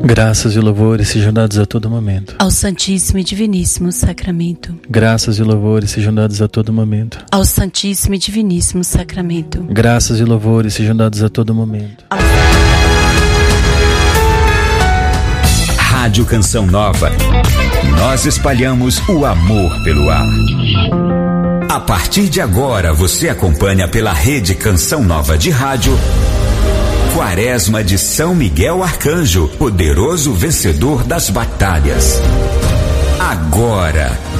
Graças e louvores sejam dados a todo momento ao Santíssimo e Diviníssimo Sacramento. Graças e louvores sejam dados a todo momento ao Santíssimo e Diviníssimo Sacramento. Graças e louvores sejam dados a todo momento. Rádio Canção Nova. Nós espalhamos o amor pelo ar. A partir de agora, você acompanha pela rede Canção Nova de rádio Quaresma de São Miguel Arcanjo, poderoso vencedor das batalhas. Agora,